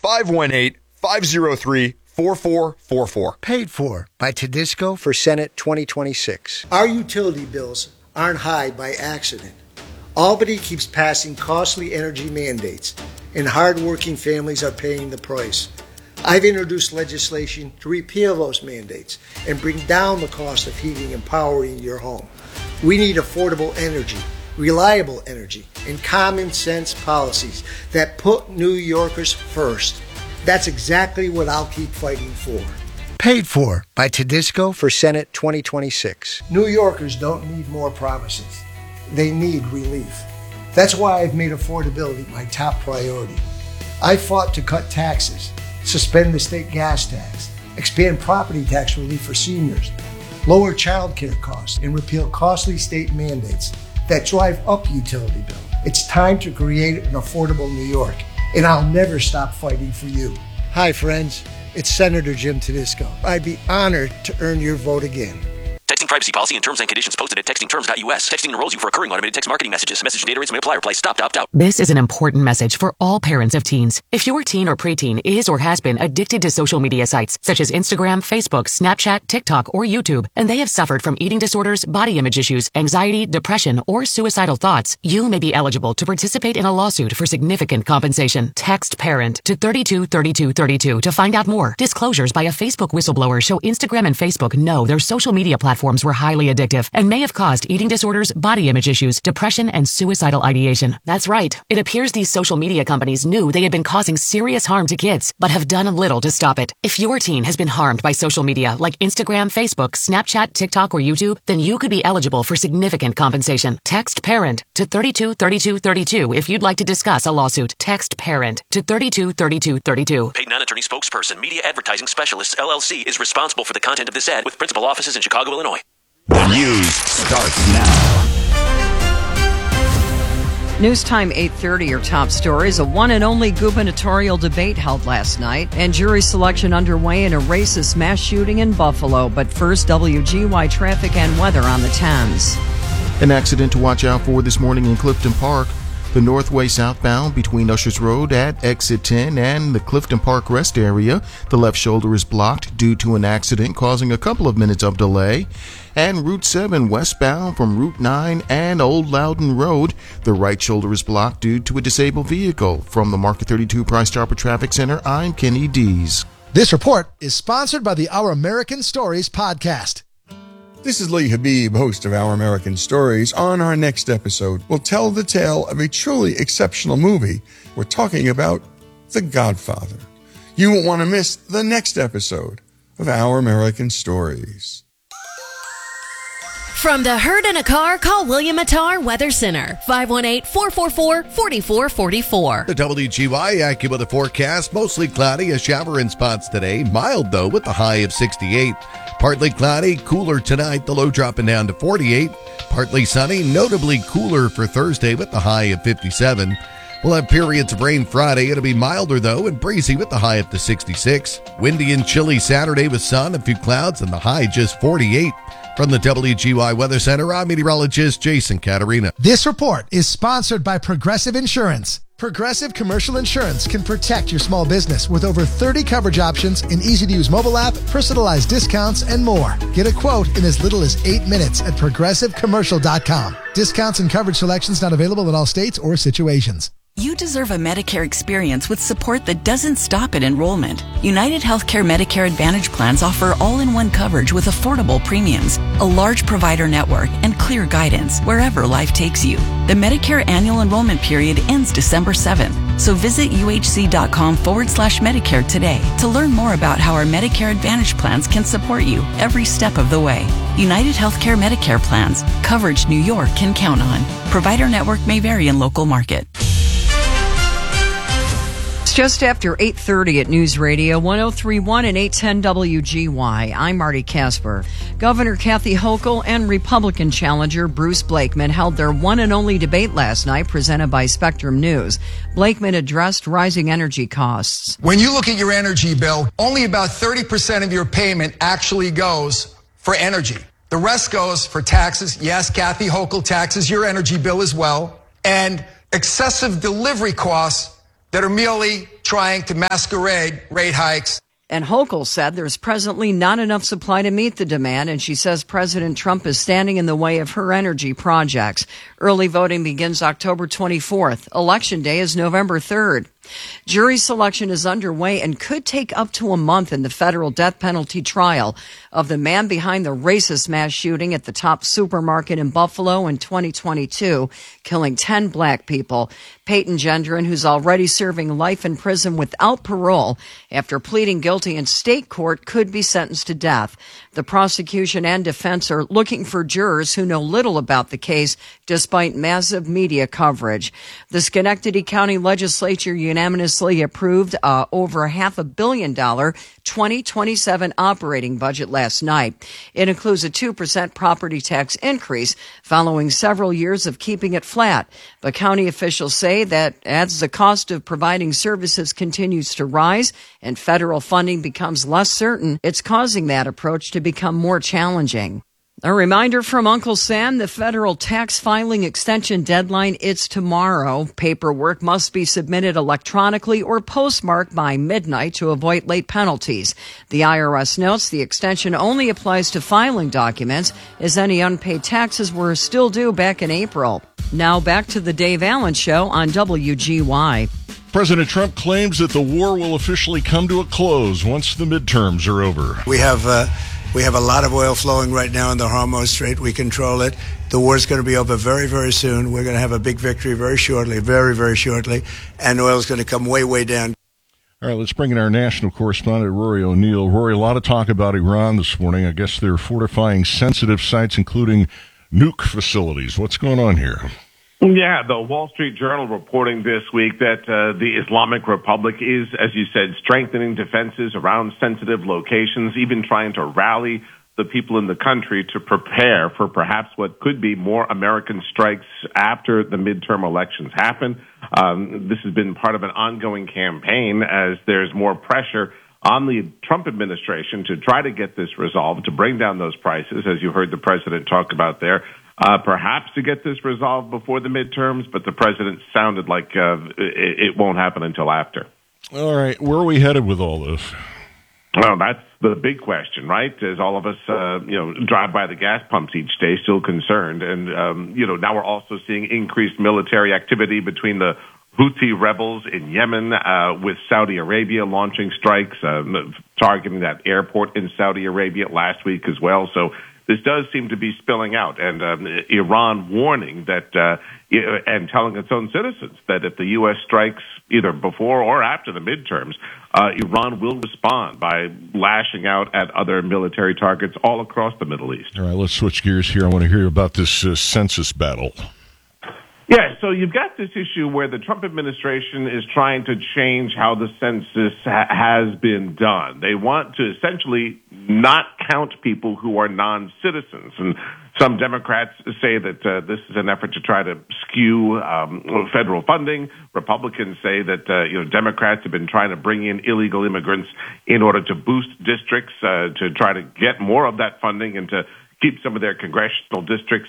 518-503-4444. Paid for by Tedisco for Senate 2026. Our utility bills aren't high by accident. Albany keeps passing costly energy mandates, and hardworking families are paying the price. I've introduced legislation to repeal those mandates and bring down the cost of heating and powering your home. We need affordable energy, reliable energy, and common sense policies that put New Yorkers first. That's exactly what I'll keep fighting for. Paid for by Tedisco for Senate 2026. New Yorkers don't need more promises. They need relief. That's why I've made affordability my top priority. I fought to cut taxes, suspend the state gas tax, expand property tax relief for seniors, lower child care costs, and repeal costly state mandates that drive up utility bills. It's time to create an affordable New York, and I'll never stop fighting for you. Hi, friends. It's Senator Jim Tedisco. I'd be honored to earn your vote again. Texting privacy policy and terms and conditions posted at textingterms.us. Texting enrolls you for recurring automated text marketing messages. Message data rates may apply. Reply stop to opt out. This is an important message for all parents of teens. If your teen or preteen is or has been addicted to social media sites such as Instagram, Facebook, Snapchat, TikTok, or YouTube, and they have suffered from eating disorders, body image issues, anxiety, depression, or suicidal thoughts, you may be eligible to participate in a lawsuit for significant compensation. Text PARENT to 323232 to find out more. Disclosures by a Facebook whistleblower show Instagram and Facebook know their social media platforms were highly addictive and may have caused eating disorders, body image issues, depression, and suicidal ideation. That's right. It appears these social media companies knew they had been causing serious harm to kids, but have done little to stop it. If your teen has been harmed by social media like Instagram, Facebook, Snapchat, TikTok, or YouTube, then you could be eligible for significant compensation. Text PARENT to 323232 if you'd like to discuss a lawsuit. Text PARENT to 323232. Paid non-attorney spokesperson, Media Advertising Specialists, LLC, is responsible for the content of this ad with principal offices in Chicago, Illinois. The news starts now. News time 8:30. Your top stories. A one and only gubernatorial debate held last night, and jury selection underway in a racist mass shooting in Buffalo. But first, WGY traffic and weather on the Thames. An accident to watch out for this morning in Clifton Park. The Northway southbound between Ushers Road at exit 10 and the Clifton Park rest area. The left shoulder is blocked due to an accident causing a couple of minutes of delay. And Route 7 westbound from Route 9 and Old Loudon Road. The right shoulder is blocked due to a disabled vehicle. From the Market 32 Price Chopper Traffic Center, I'm Kenny Dees. This report is sponsored by the Our American Stories podcast. This is Lee Habib, host of Our American Stories. On our next episode, we'll tell the tale of a truly exceptional movie. We're talking about The Godfather. You won't want to miss the next episode of Our American Stories. From the herd in a car, call William Attar Weather Center, 518-444-4444. The WGY AccuWeather forecast, mostly cloudy, a shower in spots today. Mild, though, with the high of 68. Partly cloudy, cooler tonight, the low dropping down to 48. Partly sunny, notably cooler for Thursday with the high of 57. We'll have periods of rain Friday. It'll be milder, though, and breezy with the high up to 66. Windy and chilly Saturday with sun, a few clouds, and the high just 48. From the WGY Weather Center, I'm meteorologist Jason Caterina. This report is sponsored by Progressive Insurance. Progressive Commercial Insurance can protect your small business with over 30 coverage options, an easy-to-use mobile app, personalized discounts, and more. Get a quote in as little as 8 minutes at progressivecommercial.com. Discounts and coverage selections not available in all states or situations. You deserve a Medicare experience with support that doesn't stop at enrollment. United Healthcare Medicare Advantage plans offer all-in-one coverage with affordable premiums, a large provider network, and clear guidance wherever life takes you. The Medicare annual enrollment period ends December 7th, so visit uhc.com/Medicare today to learn more about how our Medicare Advantage plans can support you every step of the way. United Healthcare Medicare plans, coverage New York can count on. Provider network may vary in local market. It's just after 8:30 at News Radio 103.1 and 810 WGY. I'm Marty Casper. Governor Kathy Hochul and Republican challenger Bruce Blakeman held their one and only debate last night, presented by Spectrum News. Blakeman addressed rising energy costs. When you look at your energy bill, only about 30% of your payment actually goes for energy. The rest goes for taxes. Yes, Kathy Hochul taxes your energy bill as well. And excessive delivery costs that are merely trying to masquerade rate hikes. And Hochul said there's presently not enough supply to meet the demand, and she says President Trump is standing in the way of her energy projects. Early voting begins October 24th. Election day is November 3rd. Jury selection is underway and could take up to a month in the federal death penalty trial of the man behind the racist mass shooting at the Top supermarket in Buffalo in 2022, killing 10 black people. Peyton Gendron, who's already serving life in prison without parole after pleading guilty in state court, could be sentenced to death. The prosecution and defense are looking for jurors who know little about the case despite massive media coverage. The Schenectady County Legislature unanimously approved over $500 million 2027 operating budget last night. It includes a 2% property tax increase following several years of keeping it flat. But county officials say that as the cost of providing services continues to rise and federal funding becomes less certain, it's causing that approach to become more challenging. A reminder from Uncle Sam, the federal tax filing extension deadline, it's tomorrow. Paperwork must be submitted electronically or postmarked by midnight to avoid late penalties. The IRS notes the extension only applies to filing documents, as any unpaid taxes were still due back in April. Now back to the Dave Allen Show on WGY. President Trump claims that the war will officially come to a close once the midterms are over. We have a lot of oil flowing right now in the Hormuz Strait. We control it. The war is going to be over very, very soon. We're going to have a big victory very shortly, very, very shortly. And oil is going to come way, way down. All right, let's bring in our national correspondent, Rory O'Neill. Rory, a lot of talk about Iran this morning. I guess they're fortifying sensitive sites, including nuke facilities. What's going on here? Yeah, the Wall Street Journal reporting this week that the Islamic Republic is, as you said, strengthening defenses around sensitive locations, even trying to rally the people in the country to prepare for perhaps what could be more American strikes after the midterm elections happen. This has been part of an ongoing campaign as there's more pressure on the Trump administration to try to get this resolved, to bring down those prices, as you heard the president talk about there. Perhaps to get this resolved before the midterms, but the president sounded like it won't happen until after. All right, where are we headed with all this? Well, that's the big question, right? As all of us, drive by the gas pumps each day, still concerned. And, now we're also seeing increased military activity between the Houthi rebels in Yemen, with Saudi Arabia launching strikes, targeting that airport in Saudi Arabia last week as well. So this does seem to be spilling out, and Iran warning that and telling its own citizens that if the U.S. strikes either before or after the midterms, Iran will respond by lashing out at other military targets all across the Middle East. All right, let's switch gears here. I want to hear about this census battle. Yeah, so you've got this issue where the Trump administration is trying to change how the census has been done. They want to essentially not count people who are non-citizens. And some Democrats say that this is an effort to try to skew federal funding. Republicans say that Democrats have been trying to bring in illegal immigrants in order to boost districts, to try to get more of that funding and to keep some of their congressional districts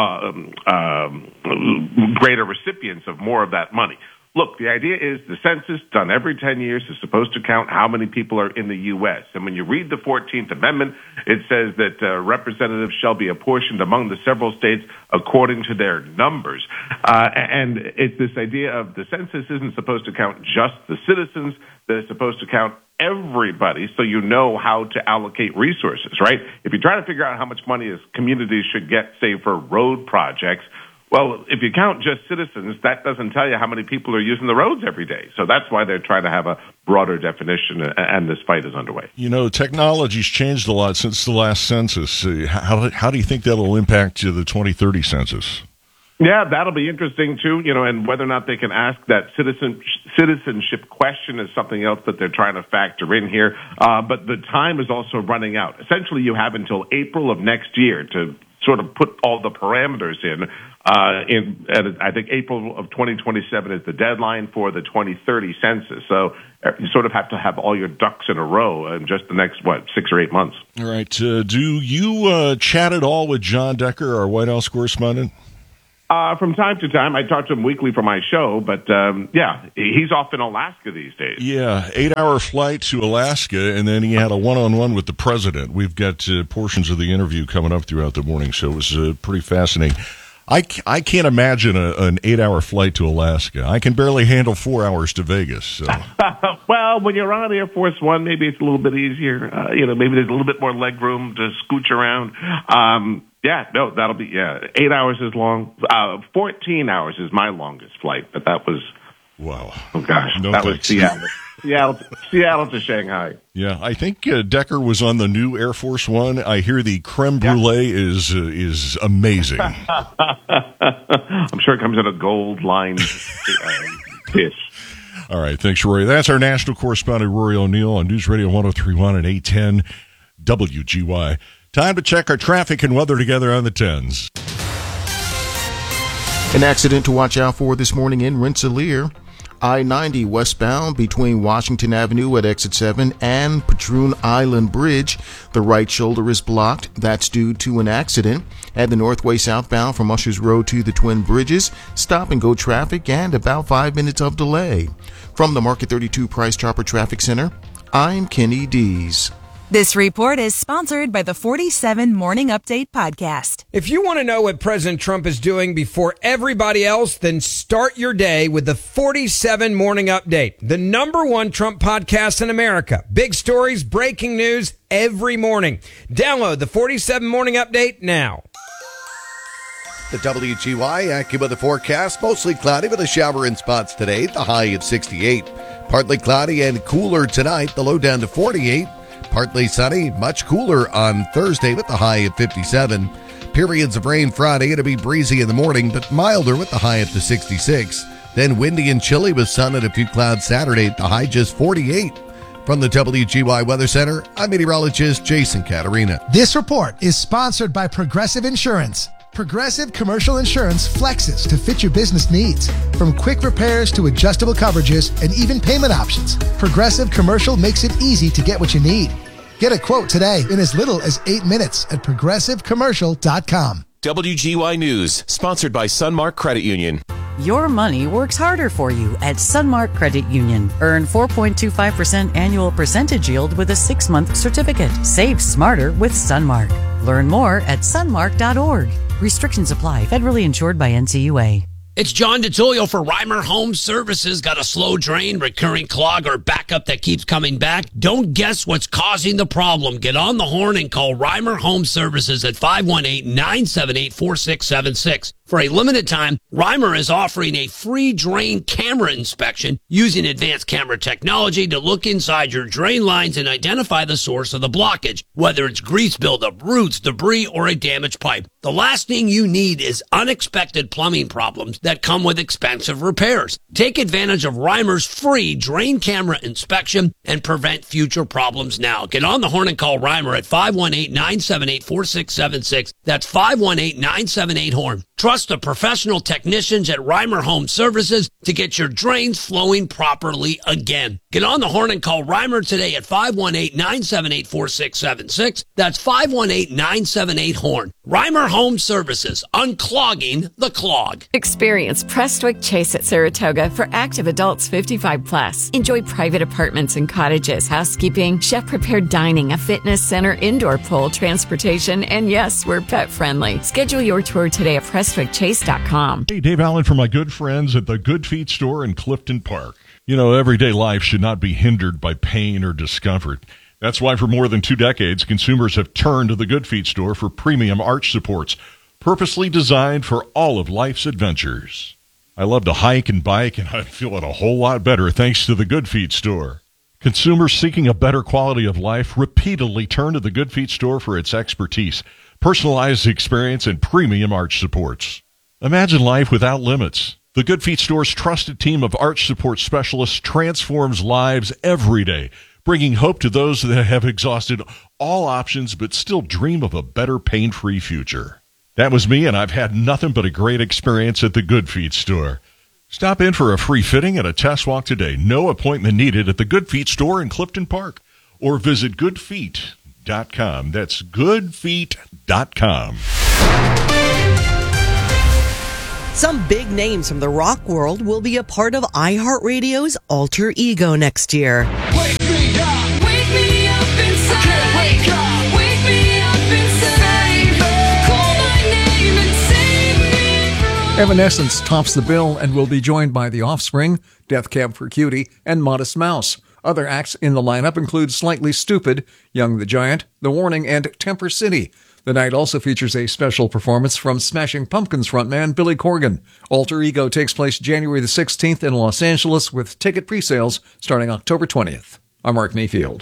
greater recipients of more of that money. Look, the idea is the census done every 10 years is supposed to count how many people are in the U.S. And when you read the 14th Amendment, it says that representatives shall be apportioned among the several states according to their numbers. And it's this idea of the census isn't supposed to count just the citizens, that it's supposed to count everybody, so you know how to allocate resources, right? If you're trying to figure out how much money communities should get, say, for road projects, well, if you count just citizens, that doesn't tell you how many people are using the roads every day. So that's why they're trying to have a broader definition, and this fight is underway. Technology's changed a lot since the last census. How do you think that'll impact the 2030 census? Yeah, that'll be interesting, too, and whether or not they can ask that citizenship question is something else that they're trying to factor in here. But the time is also running out. Essentially, you have until April of next year to sort of put all the parameters in. And I think April of 2027 is the deadline for the 2030 census. So you sort of have to have all your ducks in a row in just the next, 6 or 8 months. All right. Do you chat at all with John Decker, our White House correspondent? From time to time. I talk to him weekly for my show, but he's off in Alaska these days. Yeah, 8-hour flight to Alaska, and then he had a one-on-one with the president. We've got portions of the interview coming up throughout the morning, so it was pretty fascinating. I can't imagine an 8-hour flight to Alaska. I can barely handle 4 hours to Vegas. So. Well, when you're on Air Force One, maybe it's a little bit easier. Maybe there's a little bit more leg room to scooch around. That'll be 8 hours is long. 14 hours is my longest flight, but that was wow. Oh gosh, no that thanks. was Seattle to Shanghai. Yeah, I think Decker was on the new Air Force One. I hear the creme brulee is amazing. I'm sure it comes in a gold-lined dish. All right, thanks, Rory. That's our national correspondent, Rory O'Neill, on News Radio 103.1 and 810 WGY. Time to check our traffic and weather together on the 10s. An accident to watch out for this morning in Rensselaer. I-90 westbound between Washington Avenue at exit 7 and Patroon Island Bridge. The right shoulder is blocked. That's due to an accident. At the Northway southbound from Ushers Road to the Twin Bridges, stop and go traffic and about 5 minutes of delay. From the Market 32 Price Chopper Traffic Center, I'm Kenny Dees. This report is sponsored by the 47 Morning Update podcast. If you want to know what President Trump is doing before everybody else, then start your day with the 47 Morning Update, the #1 Trump podcast in America. Big stories, breaking news every morning. Download the 47 Morning Update now. The WGY AccuWeather forecast, mostly cloudy with a shower in spots today, the high of 68. Partly cloudy and cooler tonight, the low down to 48. Partly sunny, much cooler on Thursday with the high of 57. Periods of rain Friday. It'll be breezy in the morning, but milder with the high up to 66. Then windy and chilly with sun and a few clouds Saturday, the high just 48. From the WGY Weather Center, I'm meteorologist Jason Caterina. This report is sponsored by Progressive Insurance. Progressive Commercial Insurance flexes to fit your business needs. From quick repairs to adjustable coverages and even payment options, Progressive Commercial makes it easy to get what you need. Get a quote today in as little as 8 minutes at progressivecommercial.com. WGY News, sponsored by Sunmark Credit Union. Your money works harder for you at Sunmark Credit Union. Earn 4.25% annual percentage yield with a 6-month certificate. Save smarter with Sunmark. Learn more at sunmark.org. Restrictions apply. Federally insured by NCUA. It's John DiTullio for Reimer Home Services. Got a slow drain, recurring clog, or backup that keeps coming back? Don't guess what's causing the problem. Get on the horn and call Reimer Home Services at 518-978-4676. For a limited time, Reimer is offering a free drain camera inspection using advanced camera technology to look inside your drain lines and identify the source of the blockage, whether it's grease buildup, roots, debris, or a damaged pipe. The last thing you need is unexpected plumbing problems that come with expensive repairs. Take advantage of Reimer's free drain camera inspection and prevent future problems now. Get on the horn and call Reimer at 518-978-4676. That's 518-978-HORN. Trust the professional technicians at Reimer Home Services to get your drains flowing properly again. Get on the horn and call Reimer today at 518-978-4676. That's 518-978-HORN. Reimer Home Services, unclogging the clog. Experience Prestwick Chase at Saratoga for active adults 55 plus. Enjoy private apartments and cottages, housekeeping, chef-prepared dining, a fitness center, indoor pool, transportation, and yes, we're pet friendly. Schedule your tour today at PrestwickChase.com. Hey, Dave Allen from my good friends at the Good Feet store in Clifton Park. You know, everyday life should not be hindered by pain or discomfort. That's why for more than 2 decades, consumers have turned to the Good Feet store for premium arch supports, purposely designed for all of life's adventures. I love to hike and bike, and I'm feeling a whole lot better thanks to the Good Feet store. Consumers seeking a better quality of life repeatedly turn to the Good Feet store for its expertise, personalized experience, and premium arch supports. Imagine life without limits. The Good Feet store's trusted team of arch support specialists transforms lives every day, bringing hope to those that have exhausted all options but still dream of a better pain-free future. That was me, and I've had nothing but a great experience at the Good Feet store. Stop in for a free fitting and a test walk today. No appointment needed at the Good Feet store in Clifton Park. Or visit goodfeet.com. That's goodfeet.com. Some big names from the rock world will be a part of iHeartRadio's Alter Ego next year. Wake me up, wake me up inside. Can't wake up, wake me up inside. Call my name and save me. Evanescence tops the bill and will be joined by The Offspring, Death Cab for Cutie, and Modest Mouse. Other acts in the lineup include Slightly Stupid, Young the Giant, The Warning, and Temper City. The night also features a special performance from Smashing Pumpkins frontman Billy Corgan. Alter Ego takes place January the 16th in Los Angeles with ticket pre-sales starting October 20th. I'm Mark Mayfield.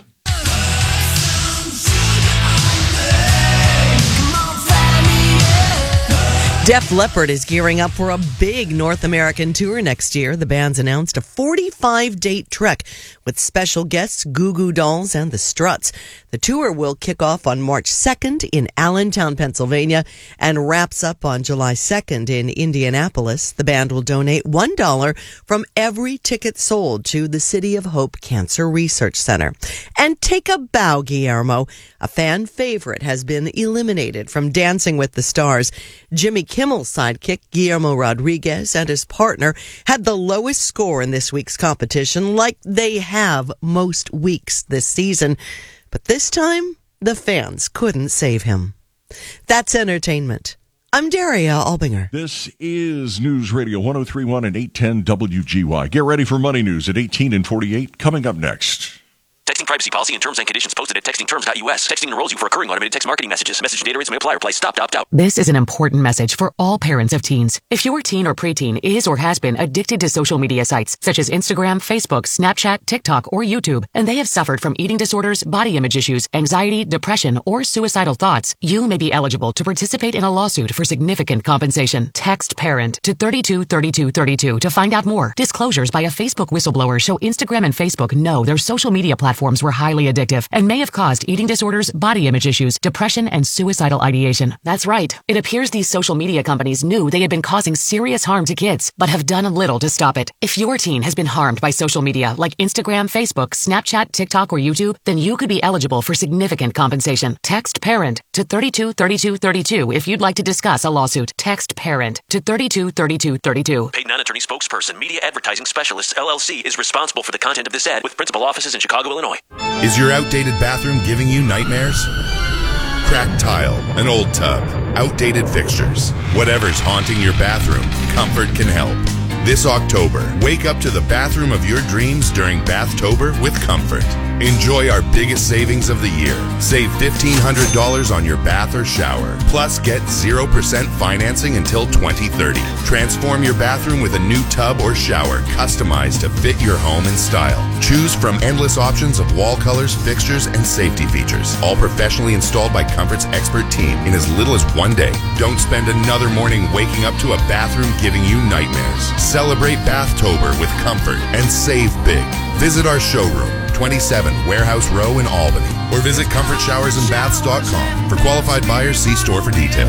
Def Leppard is gearing up for a big North American tour next year. The band's announced a 45-date trek with special guests Goo Goo Dolls and the Struts. The tour will kick off on March 2nd in Allentown, Pennsylvania, and wraps up on July 2nd in Indianapolis. The band will donate $1 from every ticket sold to the City of Hope Cancer Research Center. And take a bow, Guillermo. A fan favorite has been eliminated from Dancing with the Stars. Jimmy Kimmel's sidekick, Guillermo Rodriguez, and his partner had the lowest score in this week's competition, like they have most weeks this season. But this time, the fans couldn't save him. That's entertainment. I'm Daria Albinger. This is News Radio 103.1 and 810 WGY. Get ready for Money News at 18 and 48 coming up next. Texting privacy policy and terms and conditions posted at textingterms.us. Texting enrolls you for recurring automated text marketing messages. Message data rates may apply. Reply stop, opt out. This is an important message for all parents of teens. If your teen or preteen is or has been addicted to social media sites such as Instagram, Facebook, Snapchat, TikTok, or YouTube, and they have suffered from eating disorders, body image issues, anxiety, depression, or suicidal thoughts, you may be eligible to participate in a lawsuit for significant compensation. Text PARENT to 323232 to find out more. Disclosures by a Facebook whistleblower show Instagram and Facebook know their social media platforms were highly addictive and may have caused eating disorders, body image issues, depression, and suicidal ideation. That's right. It appears these social media companies knew they had been causing serious harm to kids, but have done little to stop it. If your teen has been harmed by social media like Instagram, Facebook, Snapchat, TikTok, or YouTube, then you could be eligible for significant compensation. Text PARENT to 323232 if you'd like to discuss a lawsuit. Text PARENT to 323232. Paid non-attorney spokesperson, Media Advertising Specialists, LLC, is responsible for the content of this ad with principal offices in Chicago, Illinois. Is your outdated bathroom giving you nightmares? Cracked tile, an old tub, outdated fixtures. Whatever's haunting your bathroom, Comfort can help. This October, wake up to the bathroom of your dreams during Bathtober with Comfort. Enjoy our biggest savings of the year. Save $1,500 on your bath or shower. Plus, get 0% financing until 2030. Transform your bathroom with a new tub or shower customized to fit your home and style. Choose from endless options of wall colors, fixtures, and safety features. All professionally installed by Comfort's expert team in as little as 1 day. Don't spend another morning waking up to a bathroom giving you nightmares. Celebrate Bathtober with Comfort and save big. Visit our showroom, 27 Warehouse Row in Albany, or visit ComfortShowersandBaths.com. For qualified buyers, see store for details.